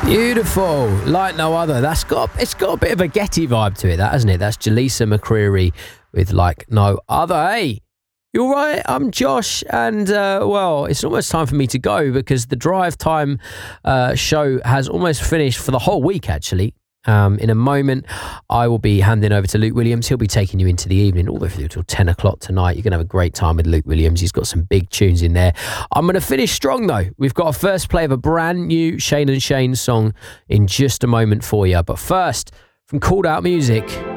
Beautiful, like no other. It's got a bit of a Getty vibe to it, that hasn't it? That's Jaleesa McCreary with Like No Other. Hey, you all right? I'm Josh, and it's almost time for me to go because the Drive Time show has almost finished for the whole week, actually. In a moment, I will be handing over to Luke Williams. He'll be taking you into the evening all the way through till 10 o'clock tonight. You're going to have a great time with Luke Williams. He's got some big tunes in there. I'm going to finish strong, though. We've got a first play of a brand new Shane and Shane song in just a moment for you. But first, from Called Out Music...